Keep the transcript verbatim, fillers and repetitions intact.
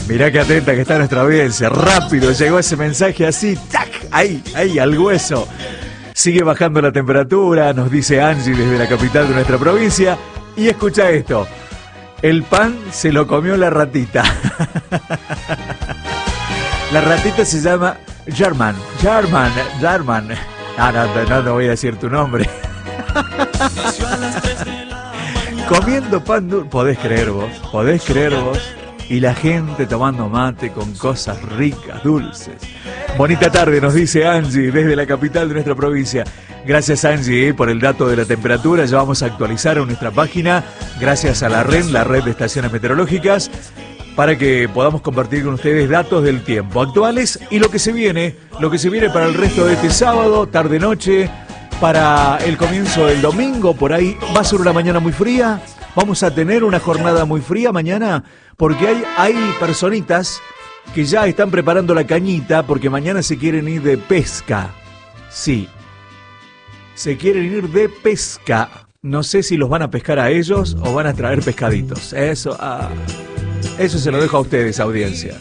Mirá qué atenta que está nuestra audiencia. Rápido llegó ese mensaje así, ¡tac! Ahí, ahí, al hueso. Sigue bajando la temperatura, nos dice Angie desde la capital de nuestra provincia. Y escucha esto. El pan se lo comió la ratita. La ratita se llama German. German, German. Ah, no, no, no, no voy a decir tu nombre. Comiendo pan dulce. Podés creer vos, podés creer vos. Y la gente tomando mate con cosas ricas, dulces. Bonita tarde, nos dice Angie desde la capital de nuestra provincia. Gracias, Angie, por el dato de la temperatura. Ya vamos a actualizar en nuestra página, gracias a la R E N, la Red de Estaciones Meteorológicas, para que podamos compartir con ustedes datos del tiempo actuales y lo que se viene, lo que se viene para el resto de este sábado, tarde-noche, para el comienzo del domingo. Por ahí va a ser una mañana muy fría. Vamos a tener una jornada muy fría mañana, porque hay, hay personitas que ya están preparando la cañita, porque mañana se quieren ir de pesca. Sí, se quieren ir de pesca. No sé si los van a pescar a ellos o van a traer pescaditos. Eso, ah, eso se lo dejo a ustedes, audiencia.